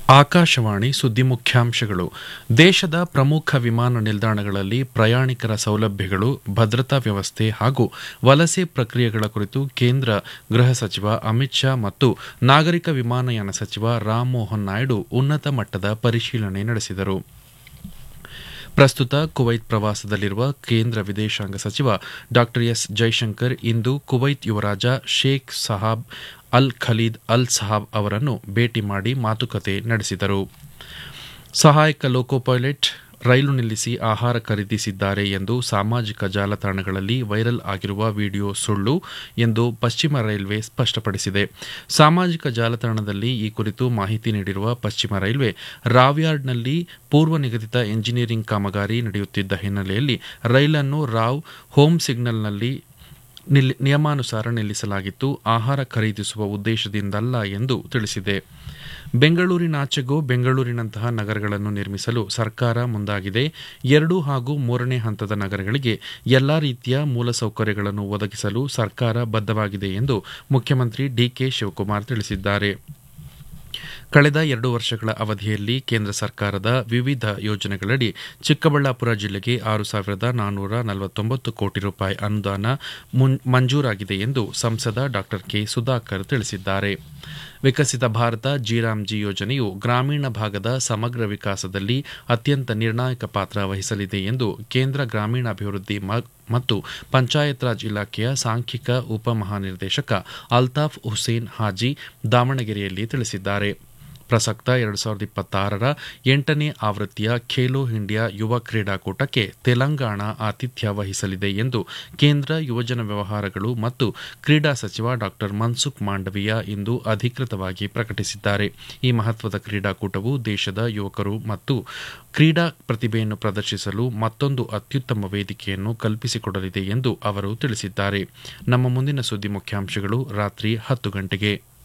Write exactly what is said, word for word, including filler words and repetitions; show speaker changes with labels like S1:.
S1: ಆಕಾಶವಾಣಿ ಸುದ್ದಿ ಮುಖ್ಯಾಂಶಗಳು. ದೇಶದ ಪ್ರಮುಖ ವಿಮಾನ ನಿಲ್ದಾಣಗಳಲ್ಲಿ ಪ್ರಯಾಣಿಕರ ಸೌಲಭ್ಯಗಳು, ಭದ್ರತಾ ವ್ಯವಸ್ಥೆ ಹಾಗೂ ವಲಸೆ ಪ್ರಕ್ರಿಯೆಗಳ ಕುರಿತು ಕೇಂದ್ರ ಗೃಹ ಸಚಿವ ಅಮಿತ್ ಶಾ ಮತ್ತು ನಾಗರಿಕ ವಿಮಾನಯಾನ ಸಚಿವ ರಾಮಮೋಹನ್ ನಾಯ್ಡು ಉನ್ನತ ಮಟ್ಟದ ಪರಿಶೀಲನೆ ನಡೆಸಿದರು. ಪ್ರಸ್ತುತ ಕುವೈತ್ ಪ್ರವಾಸದಲ್ಲಿರುವ ಕೇಂದ್ರ ವಿದೇಶಾಂಗ ಸಚಿವ ಡಾ ಎಸ್ ಜೈಶಂಕರ್ ಇಂದು ಕುವೈತ್ ಯುವರಾಜ ಶೇಖ್ ಸಹಾಬ್ ಅಲ್ ಖಲೀದ್ ಅಲ್ ಸಹಾಬ್ ಅವರನ್ನು ಭೇಟಿ ಮಾಡಿ ಮಾತುಕತೆ ನಡೆಸಿದರು. ಸಹಾಯಕ ಲೋಕೋ ಪೈಲಟ್ ರೈಲು ನಿಲ್ಲಿಸಿ ಆಹಾರ ಖರೀದಿಸಿದ್ದಾರೆ ಎಂದು ಸಾಮಾಜಿಕ ಜಾಲತಾಣಗಳಲ್ಲಿ ವೈರಲ್ ಆಗಿರುವ ವಿಡಿಯೋ ಸುಳ್ಳು ಎಂದು ಪಶ್ಚಿಮ ರೈಲ್ವೆ ಸ್ಪಷ್ಟಪಡಿಸಿದೆ. ಸಾಮಾಜಿಕ ಜಾಲತಾಣದಲ್ಲಿ ಈ ಕುರಿತು ಮಾಹಿತಿ ನೀಡಿರುವ ಪಶ್ಚಿಮ ರೈಲ್ವೆ, ರಾವ್ಯಾರ್ಡ್ನಲ್ಲಿ ಪೂರ್ವ ನಿಗದಿತ ಎಂಜಿನಿಯರಿಂಗ್ ಕಾಮಗಾರಿ ನಡೆಯುತ್ತಿದ್ದ ಹಿನ್ನೆಲೆಯಲ್ಲಿ ರೈಲನ್ನು ರಾವ್ ಹೋಮ್ ಸಿಗ್ನಲ್ನಲ್ಲಿ ನಿಯಮಾನುಸಾರ ನಿಲ್ಲಿಸಲಾಗಿತ್ತು. ಆಹಾರ ಖರೀದಿಸುವ ಉದ್ದೇಶದಿಂದಲ್ಲ ಎಂದು ತಿಳಿಸಿದೆ. ಬೆಂಗಳೂರಿನಾಚೆಗೂ ಬೆಂಗಳೂರಿನಂತಹ ನಗರಗಳನ್ನು ನಿರ್ಮಿಸಲು ಸರ್ಕಾರ ಮುಂದಾಗಿದೆ. ಎರಡು ಹಾಗೂ ಮೂರನೇ ಹಂತದ ನಗರಗಳಿಗೆ ಎಲ್ಲಾ ರೀತಿಯ ಮೂಲಸೌಕರ್ಯಗಳನ್ನು ಒದಗಿಸಲು ಸರ್ಕಾರ ಬದ್ಧವಾಗಿದೆ ಎಂದು ಮುಖ್ಯಮಂತ್ರಿ ಡಿಕೆ ಶಿವಕುಮಾರ್ ತಿಳಿಸಿದ್ದಾರೆ. ಕಳೆದ ಎರಡು ವರ್ಷಗಳ ಅವಧಿಯಲ್ಲಿ ಕೇಂದ್ರ ಸರ್ಕಾರದ ವಿವಿಧ ಯೋಜನೆಗಳಡಿ ಚಿಕ್ಕಬಳ್ಳಾಪುರ ಜಿಲ್ಲೆಗೆ ಆರು ಸಾವಿರದ ನಾನ್ನೂರ ನಲವತ್ತೊಂಬತ್ತು ಕೋಟಿ ರೂಪಾಯಿ ಅನುದಾನ ಮಂಜೂರಾಗಿದೆ ಎಂದು ಸಂಸದ ಡಾ ಕೆ ಸುಧಾಕರ್ ತಿಳಿಸಿದ್ದಾರೆ. ವಿಕಸಿತ ಭಾರತ ಜಿರಾಮ್ಜಿ ಯೋಜನೆಯು ಗ್ರಾಮೀಣ ಭಾಗದ ಸಮಗ್ರ ವಿಕಾಸದಲ್ಲಿ ಅತ್ಯಂತ ನಿರ್ಣಾಯಕ ಪಾತ್ರ ವಹಿಸಲಿದೆ ಎಂದು ಕೇಂದ್ರ ಗ್ರಾಮೀಣಾಭಿವೃದ್ಧಿ ಮತ್ತು ಪಂಚಾಯತ್ ರಾಜ್ ಇಲಾಖೆಯ ಸಾಂಖ್ಯಿಕ ಉಪಮಹಾನಿರ್ದೇಶಕ ಅಲ್ತಾಫ್ ಹುಸೇನ್ ಹಾಜಿ ದಾವಣಗೆರೆಯಲ್ಲಿ ತಿಳಿಸಿದ್ದಾರೆ. ಪ್ರಸಕ್ತ ಎರಡು ಸಾವಿರದ ಇಪ್ಪತ್ತಾರರ ಎಂಟನೇ ಆವೃತ್ತಿಯ ಖೇಲೋ ಇಂಡಿಯಾ ಯುವ ಕ್ರೀಡಾಕೂಟಕ್ಕೆ ತೆಲಂಗಾಣ ಆತಿಥ್ಯ ವಹಿಸಲಿದೆ ಎಂದು ಕೇಂದ್ರ ಯುವಜನ ವ್ಯವಹಾರಗಳು ಮತ್ತು ಕ್ರೀಡಾ ಸಚಿವ ಡಾ ಮನ್ಸುಖ್ ಮಾಂಡವೀಯ ಇಂದು ಅಧಿಕೃತವಾಗಿ ಪ್ರಕಟಿಸಿದ್ದಾರೆ. ಈ ಮಹತ್ವದ ಕ್ರೀಡಾಕೂಟವು ದೇಶದ ಯುವಕರು ಮತ್ತು ಕ್ರೀಡಾ ಪ್ರತಿಭೆಯನ್ನು ಪ್ರದರ್ಶಿಸಲು ಮತ್ತೊಂದು ಅತ್ಯುತ್ತಮ ವೇದಿಕೆಯನ್ನು ಕಲ್ಪಿಸಿಕೊಡಲಿದೆ ಎಂದು ಅವರು ತಿಳಿಸಿದ್ದಾರೆ. ನಮ್ಮ ಮುಂದಿನ ಸುದ್ದಿ ಮುಖ್ಯಾಂಶಗಳು ರಾತ್ರಿ ಹತ್ತು ಗಂಟೆಗೆ.